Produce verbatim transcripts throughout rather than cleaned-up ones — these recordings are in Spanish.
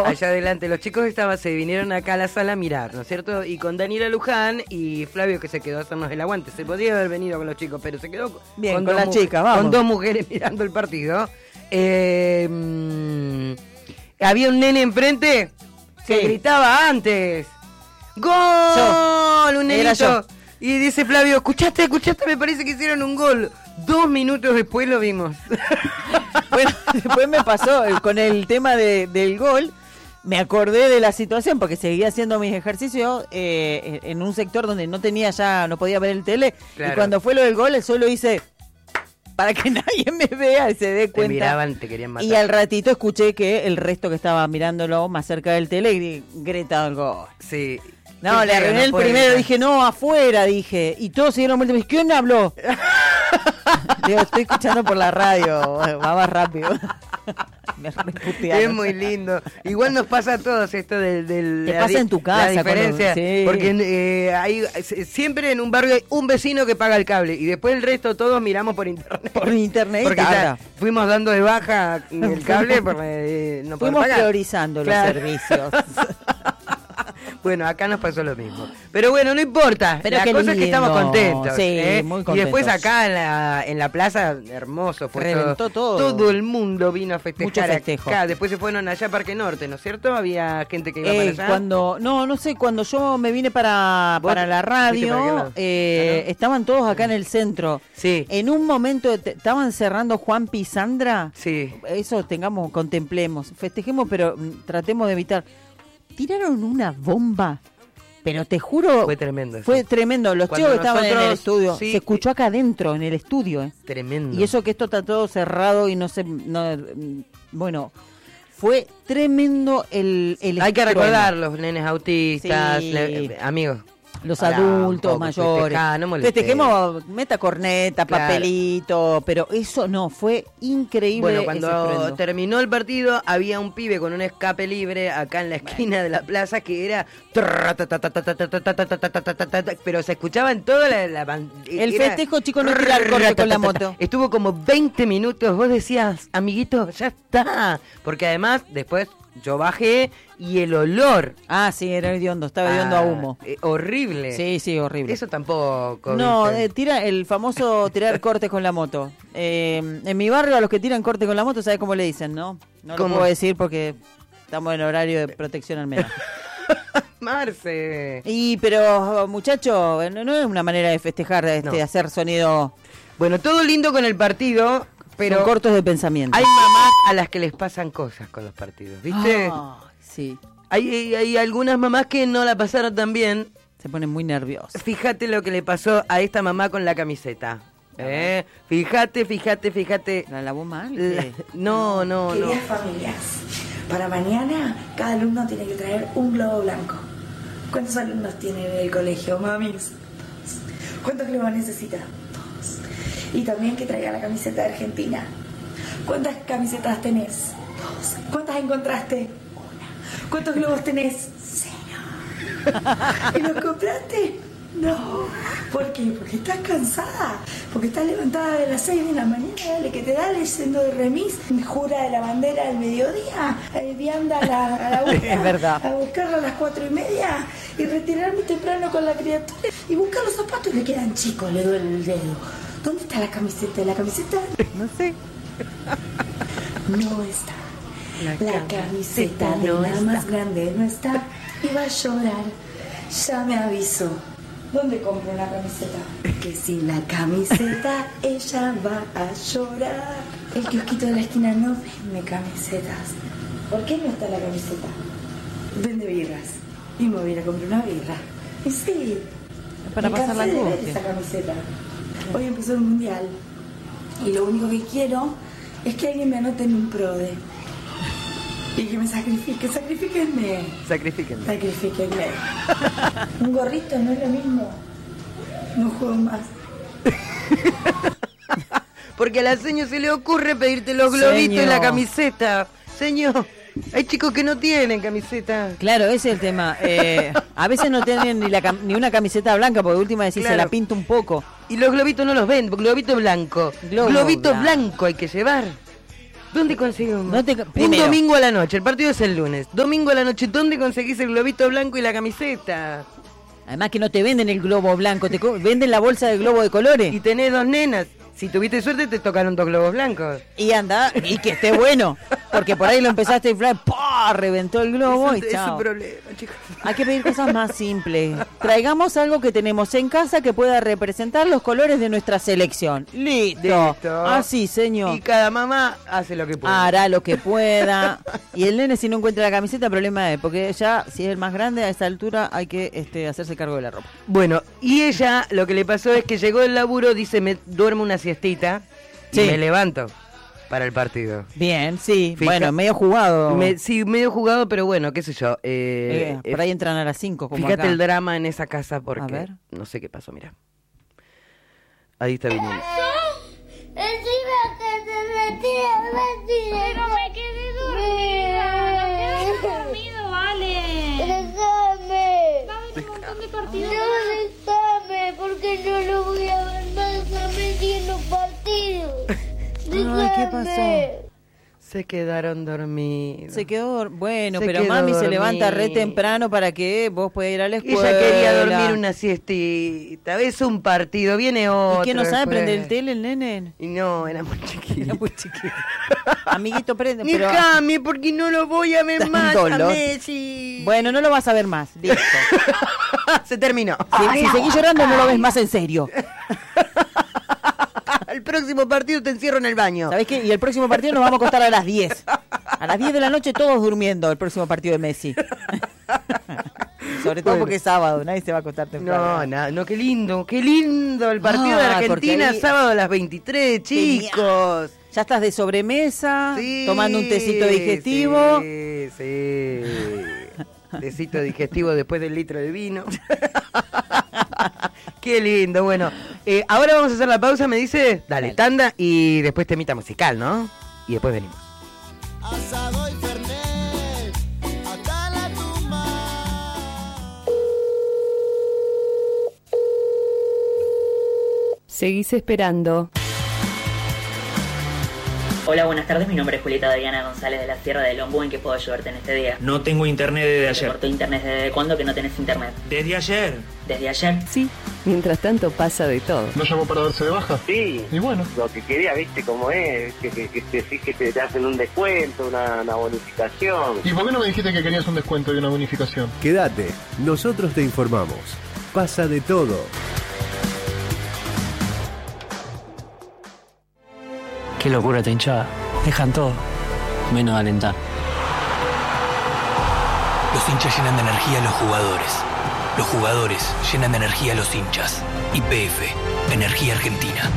allá adelante. Los chicos estaban, se vinieron acá a la sala a mirar, ¿no es cierto? Y con Daniela Luján y Flavio, que se quedó a hacernos el aguante. Se podía haber venido con los chicos, pero se quedó bien, con, con dos la chica, vamos. Con dos mujeres mirando el partido. Eh, mmm, había un nene enfrente que sí. gritaba antes. ¡Gol! Yo. Un nenito. Y dice Flavio, escuchaste, escuchaste, me parece que hicieron un gol. Dos minutos después lo vimos. Bueno, después me pasó con el tema de, del gol. Me acordé de la situación porque seguía haciendo mis ejercicios eh, en un sector donde no tenía ya, no podía ver el tele. Claro. Y cuando fue lo del gol, solo hice para que nadie me vea y se dé cuenta. Te miraban, te querían matar. Y al ratito escuché que el resto que estaba mirándolo más cerca del tele grita el gol. Sí. No, le arruiné no el primero, estar. Dije, no, afuera, dije. Y todos se dieron vuelta y me dije, ¿quién habló? Digo, estoy escuchando por la radio, va más rápido. Me es muy lindo. Igual nos pasa a todos esto del... del Te pasa la, en tu casa. La diferencia, cuando, sí. porque eh, hay, siempre en un barrio hay un vecino que paga el cable y después el resto todos miramos por internet. Por internet. Porque ya fuimos dando de baja el cable porque eh, no fuimos pagar. priorizando claro. los servicios. Bueno, acá nos pasó lo mismo. Pero bueno, no importa. Pero la cosa lindo. Es que estamos contentos. Sí, ¿eh? muy contentos. Y después acá en la, en la plaza, hermoso. Fue Reventó todo, todo. Todo el mundo vino a festejar festejo. acá. Después se fueron allá a Parque Norte, ¿no es cierto? Había gente que iba eh, para allá. Cuando, no, no sé, cuando yo me vine para, para la radio, eh, ¿no? Estaban todos acá en el centro. Sí. En un momento te, estaban cerrando Juan y Sandra. Sí. Eso tengamos, contemplemos. Festejemos, pero tratemos de evitar. Tiraron una bomba. Pero te juro... Fue tremendo. Fue sí. tremendo. Los chicos que estaban en el estudio. Sí, se escuchó acá adentro, en el estudio. ¿eh? Tremendo. Y eso que esto está todo cerrado y no sé... No, bueno, fue tremendo el... el Hay que recordar los nenes autistas, sí. le, amigos. Los Pará, adultos mayores. Festejá, no festejemos, meta corneta, claro. papelito, pero eso no, fue increíble. Bueno, cuando terminó el partido había un pibe con un escape libre acá en la esquina de la plaza que era... Pero se escuchaba en toda la... la el festejo, chico, no tirar corte con la moto. Estuvo como veinte minutos, vos decías, amiguito, ya está. Porque además, después... Yo bajé y el olor. Ah, sí, era hediondo, estaba hediondo ah, a humo. Eh, horrible. Sí, sí, horrible. Eso tampoco. No, eh, tira el famoso tirar cortes con la moto. Eh, en mi barrio a los que tiran corte con la moto, ¿sabes cómo le dicen, no? No ¿Cómo? Lo puedo decir porque estamos en horario de protección al medio. Marce. Y, pero, muchacho, no, no es una manera de festejar, este, no. hacer sonido. Bueno, todo lindo con el partido. Pero son cortos de pensamiento. Hay mamás a las que les pasan cosas con los partidos, ¿viste? Oh, sí. Hay, hay, hay algunas mamás que no la pasaron tan bien. Se ponen muy nerviosas. Fíjate lo que le pasó a esta mamá con la camiseta. ¿Eh? Fíjate, fíjate, fíjate. ¿La lavó mal? La, no, no, Queridas no. familias, para mañana cada alumno tiene que traer un globo blanco. ¿Cuántos alumnos tienen en el colegio, mamis? ¿Cuántos globos necesitan? Y también que traiga la camiseta de Argentina. ¿Cuántas camisetas tenés? Dos. ¿Cuántas encontraste? Una. ¿Cuántos globos tenés? Cero. ¿Y los compraste? No. ¿Por qué? Porque estás cansada. Porque estás levantada de las seis de la mañana, dale, que te da leyendo de remis, jura de la bandera al mediodía, eh, vianda a la, a la una, es verdad. A buscarla a las cuatro y media y retirarme temprano con la criatura y buscar los zapatos le quedan chicos, le duele el dedo. ¿Dónde está la camiseta? ¿La camiseta? No sé. No está. La, la camiseta, camiseta de no la está. Más grande no está. Y va a llorar. Ya me avisó. ¿Dónde compro una camiseta? Que sin la camiseta ella va a llorar. El kiosquito de la esquina no vende camisetas. ¿Por qué no está la camiseta? Vende birras. Y me voy a ir a comprar una birra. Y sí. Para me pasar la cansé de ver esa camiseta. Hoy empezó el mundial y lo único que quiero es que alguien me anote en un prode y que me sacrifique, sacrifíquenme. Sacrifíquenme. Sacrifíquenme. Un gorrito no es lo mismo. No juego más. Porque a la señora se le ocurre pedirte los globitos Señor. Y la camiseta. Señor, hay chicos que no tienen camiseta. Claro, ese es el tema. Eh, a veces no tienen ni, la, ni una camiseta blanca, porque de última decís claro. Se la pinta un poco. Y los globitos no los ven, globito blanco. Globo globito blanco. blanco hay que llevar. ¿Dónde conseguimos? No te, un primero, domingo a la noche, el partido es el lunes. Domingo a la noche, ¿dónde conseguís el globito blanco y la camiseta? además que no te venden el globo blanco, te co- venden la bolsa de globo de colores. Y tenés dos nenas. Si tuviste suerte, te tocaron dos globos blancos. Y anda, y que esté bueno. Porque por ahí lo empezaste a inflar, ¡pah! Reventó el globo es, y un, chao. es un problema, chicos. Hay que pedir cosas más simples. Traigamos algo que tenemos en casa que pueda representar los colores de nuestra selección. Listo. Listo. Así, señor. Y cada mamá hace lo que puede. Hará lo que pueda. Y el nene, si no encuentra la camiseta, problema es, porque ya, si es el más grande, a esa altura hay que este, hacerse cargo de la ropa. Bueno, y ella lo que le pasó es que llegó del laburo, dice, me duermo una siestita y Sí. me levanto para el partido. Bien, sí. Fija- Bueno, medio jugado. Me- sí, medio jugado, pero bueno, qué sé yo. Eh, Eh, por ahí entran a las cinco, como fíjate acá. el drama en esa casa A porque ver. no sé qué pasó, mira. Ahí está viniendo. Encima que se retire, retire. Pero me quedé dormida. No quedaste dormido, vale. Déjame. Va a haber un montón de partidos. No, déjame, porque no lo voy a ver más. Déjame viendo partidos. Ay, ¿qué pasó? Se quedaron dormidos. Se quedó, bueno, Se pero quedó mami se levanta re dormida. temprano para que vos puedas ir a la escuela. Ella quería dormir una siestita. Ves un partido, viene otro. ¿Y qué no sabe después. prender el tele el nene? Y no, era muy chiquito. Era muy chiquito. Amiguito, prende, pero... Déjame, porque no lo voy a ver Da más a dolor. Messi. Bueno, no lo vas a ver más, listo. Se terminó. Si, si seguís llorando, no lo ves más en serio. El próximo partido te encierro en el baño. ¿Sabés qué? Y el próximo partido nos vamos a acostar a las diez. A las diez de la noche todos durmiendo el próximo partido de Messi. Sobre todo Bueno. porque es sábado, nadie se va a acostar temprano. No, no, no, qué lindo, qué lindo el partido de Ah, porque Argentina, ahí- sábado a las veintitrés, chicos. Ya estás de sobremesa, Sí, tomando un tecito digestivo. Sí, sí. Tecito digestivo después del litro de vino. Qué lindo, bueno. Eh, ahora vamos a hacer la pausa, me dice. Dale, Dale. tanda y después temita musical, ¿no? Y después venimos. Asado y Fernet, hasta la tumba. Seguís esperando. Hola, buenas tardes. Mi nombre es Julieta Adriana González de la Sierra del Ombú. ¿En qué puedo ayudarte en este día? No tengo internet desde ¿Te ayer. cortó internet desde cuándo que no tenés internet? ¿Desde ayer? ¿Desde ayer? Sí, mientras tanto pasa de todo. ¿No llamó para darse de baja? Sí, Y bueno, lo que quería, viste cómo es, que, que, que te decís que te, te hacen un descuento, una, una bonificación. ¿y por qué no me dijiste que querías un descuento y una bonificación? Quédate, nosotros te informamos. Pasa de todo. Qué locura esta hinchada. Dejan todo, menos alentar. Los hinchas llenan de energía a los jugadores. Los jugadores llenan de energía a los hinchas. Y P F, Energía Argentina.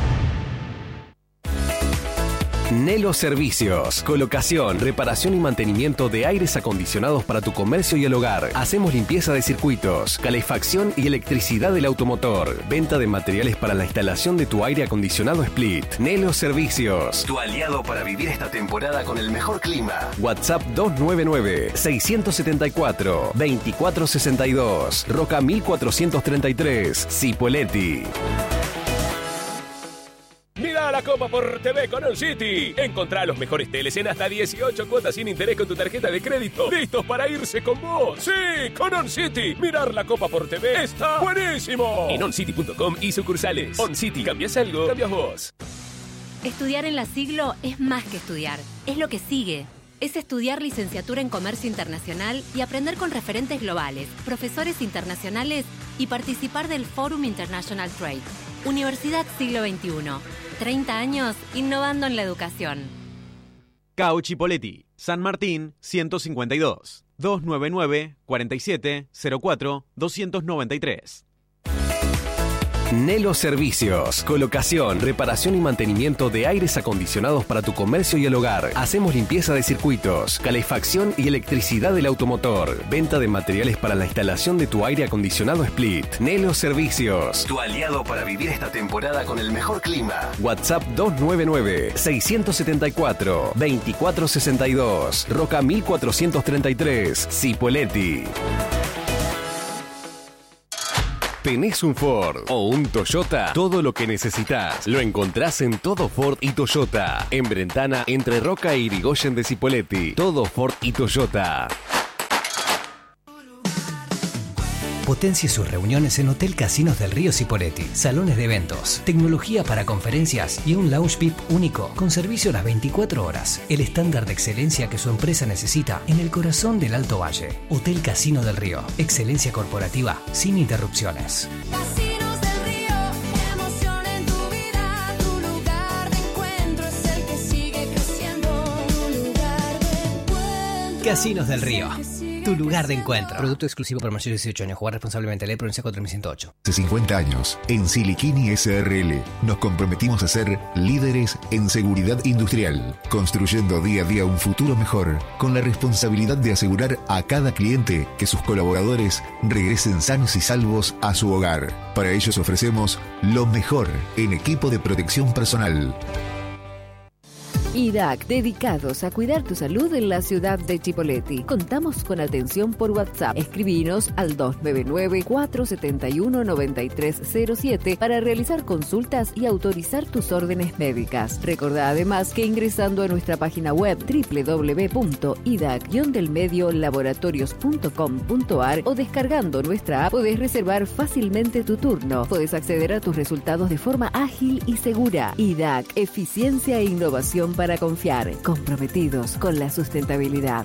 Nelo Servicios, colocación, reparación y mantenimiento de aires acondicionados para tu comercio y el hogar. Hacemos limpieza de circuitos, calefacción y electricidad del automotor. Venta de materiales para la instalación de tu aire acondicionado Split. Nelo Servicios, tu aliado para vivir esta temporada con el mejor clima. WhatsApp dos nueve nueve, seis siete cuatro, dos cuatro seis dos, Roca mil cuatrocientos treinta y tres, Cipolletti. Mira la Copa por T V con On City. Encontrá los mejores teles en hasta dieciocho cuotas sin interés con tu tarjeta de crédito. ¡Listos para irse con vos! ¡Sí! ¡Con On City! Mirar la Copa por T V está buenísimo. En oncity punto com y sucursales. On City. ¿Cambias algo? Cambias vos. Estudiar en la Siglo es más que estudiar. Es lo que sigue. Es estudiar licenciatura en Comercio Internacional y aprender con referentes globales, profesores internacionales y participar del Forum International Trade. Universidad Siglo veintiuno. treinta años innovando en la educación. Cauchi Poletti, San Martín ciento cincuenta y dos, dos nueve nueve, cuarenta y siete, cero cuatro, doscientos noventa y tres. Nelo Servicios, colocación, reparación y mantenimiento de aires acondicionados para tu comercio y el hogar. Hacemos limpieza de circuitos, calefacción y electricidad del automotor. Venta de materiales para la instalación de tu aire acondicionado Split. Nelo Servicios, tu aliado para vivir esta temporada con el mejor clima. WhatsApp dos nueve nueve, seis siete cuatro, dos cuatro seis dos, Roca mil cuatrocientos treinta y tres, Cipolletti. ¿Tenés un Ford o un Toyota? Todo lo que necesitas lo encontrás en Todo Ford y Toyota. En Brentana, entre Roca e Irigoyen de Cipolletti. Todo Ford y Toyota. Potencie sus reuniones en Hotel Casinos del Río Cipolletti. Salones de eventos, tecnología para conferencias y un lounge V I P único con servicio a las veinticuatro horas. El estándar de excelencia que su empresa necesita en el corazón del Alto Valle. Hotel Casino del Río. Excelencia corporativa sin interrupciones. Casinos del Río, emoción en tu vida. Tu lugar de encuentro es el que sigue creciendo. Tu lugar de encuentro. Casinos del Río. Tu lugar de encuentro. Producto exclusivo para mayores de dieciocho años. Jugar responsablemente. Ley Provincia cuatro mil ciento ocho. Hace cincuenta años, en Siliquini S R L, nos comprometimos a ser líderes en seguridad industrial, construyendo día a día un futuro mejor, con la responsabilidad de asegurar a cada cliente que sus colaboradores regresen sanos y salvos a su hogar. Para ellos ofrecemos lo mejor en equipo de protección personal. I D A C, dedicados a cuidar tu salud en la ciudad de Cipolletti. Contamos con atención por WhatsApp. Escribinos al dos nueve nueve, cuatro siete uno, nueve tres cero siete para realizar consultas y autorizar tus órdenes médicas. Recordá además que ingresando a nuestra página web doble u doble u doble u punto i d a c guion del medio laboratorios punto com punto a r o descargando nuestra app podés reservar fácilmente tu turno. Podés acceder a tus resultados de forma ágil y segura. I D A C, eficiencia e innovación para confiar, comprometidos con la sustentabilidad.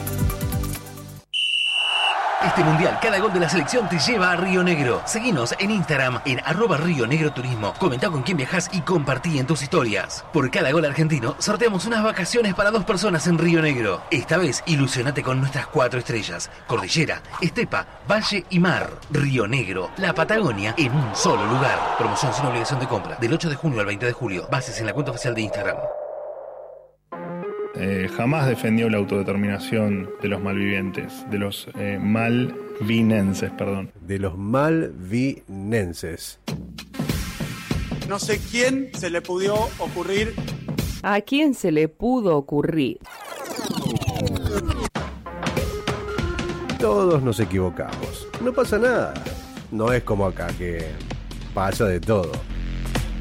Este mundial, cada gol de la selección te lleva a Río Negro. Seguinos en Instagram en arroba Río Negro Turismo. Comentá con quién viajás y compartí en tus historias. Por cada gol argentino, sorteamos unas vacaciones para dos personas en Río Negro. Esta vez, ilusionate con nuestras cuatro estrellas: cordillera, estepa, valle y mar. Río Negro, la Patagonia en un solo lugar. Promoción sin obligación de compra. Del ocho de junio al veinte de julio. Bases en la cuenta oficial de Instagram. Eh, jamás defendió la autodeterminación de los malvivientes, de los eh, malvinenses, perdón. De los malvinenses. No sé quién se le pudo ocurrir. ¿A quién se le pudo ocurrir? Todos nos equivocamos. No pasa nada. No es como acá que pasa de todo.